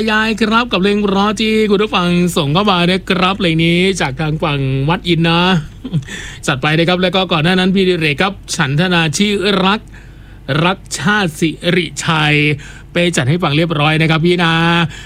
ายายครับกับเพลงร้อที่คุณผู้ฟังส่งเข้ามานะครับเพลงนี้จากทางฝั่งวัดอินนะจัดไปนะครับแล้วก็ก่อนหน้านั้นพี่ดิเรกครับฉันทนาชื่อรักชาติสิริชัยไปจัดให้ฟังเรียบร้อยนะครับพี่นา